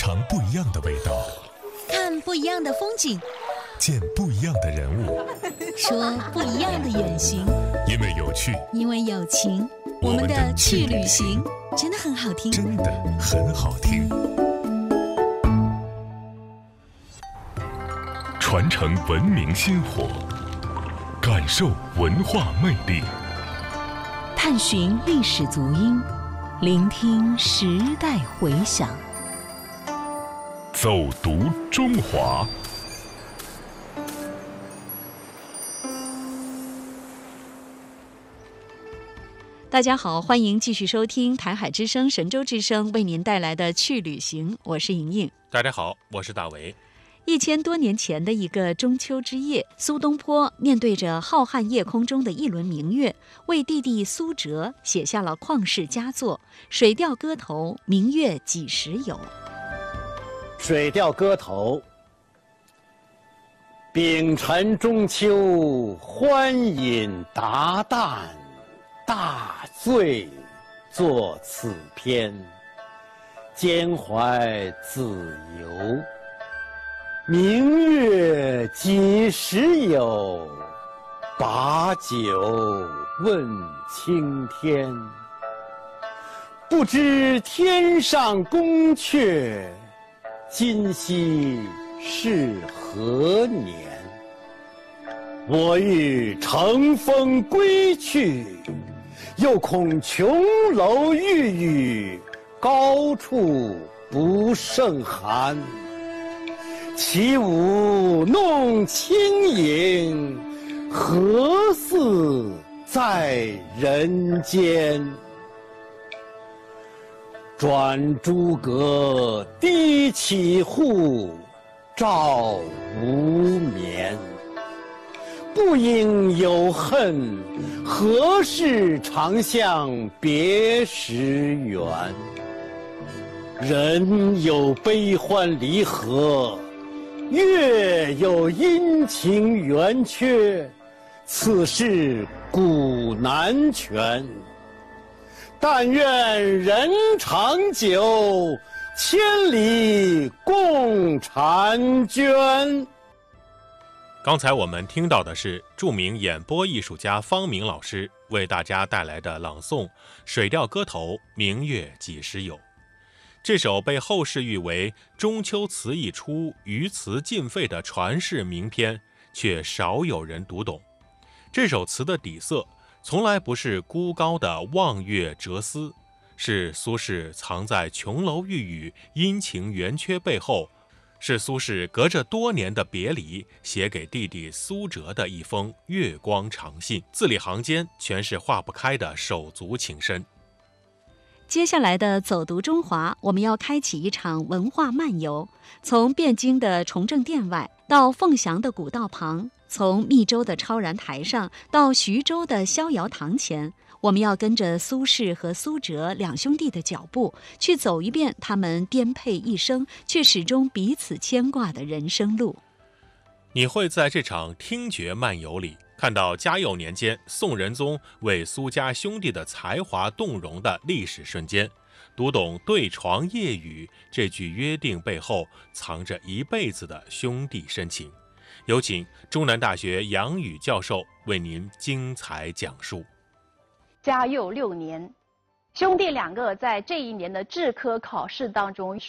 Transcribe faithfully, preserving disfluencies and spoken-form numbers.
尝不一样的味道， 看不一样的风景， 见不一样的人物， 说不一样的远行。 因为有趣， 因为有情，我们的去旅行真的很好听， 真的很好听。传承文明薪火，感受文化魅力， 探寻历史足音，聆听时代回响， 走读中华。 大家好，欢迎继续收听台海之声、神州之声为您带来的去旅行，我是莹莹。 大家好，我是大为。 一千多年前的一个中秋之夜，苏东坡面对着浩瀚夜空中的一轮明月，为弟弟苏辙写下了旷世佳作《水调歌头·明月几时有》。《 水调歌头》：丙辰中秋，欢饮达旦，大醉作此篇。兼怀子由，明月几时有？把酒问青天。不知天上宫阙，今夕是何年？我欲乘风归去，又恐琼楼玉宇，高处不胜寒。起舞弄清影，何似在人间？转朱阁，低绮户，照无眠。不应有恨，何事长向别时圆？人有悲欢离合，月有阴晴圆缺，此事古难全。但愿人长久，千里共婵娟。 刚才我们听到的是著名演播艺术家方明老师为大家带来的朗诵《水调歌头·明月几时有》。这首被后世誉为中秋词一出，余词尽废的传世名篇，却少有人读懂。这首词的底色从来不是孤高的望月哲思，是苏轼藏在琼楼玉宇、阴晴圆缺背后，是苏轼隔着多年的别离写给弟弟苏辙的一封月光长信，字里行间全是化不开的手足情深。 接下来的走读中华，我们要开启一场文化漫游，从汴京的崇政殿外到凤翔的古道旁，从密州的超然台上到徐州的逍遥堂前，我们要跟着苏轼和苏辙两兄弟的脚步，去走一遍他们颠沛一生却始终彼此牵挂的人生路。 你会在这场听觉漫游里看到嘉佑年间宋仁宗为苏家兄弟的才华动容的历史瞬间，读懂对床夜雨这句约定背后藏着一辈子的兄弟深情。有请中南大学杨宇教授为您精彩讲述。 嘉佑六年，兄弟两个在这一年的制科考试当中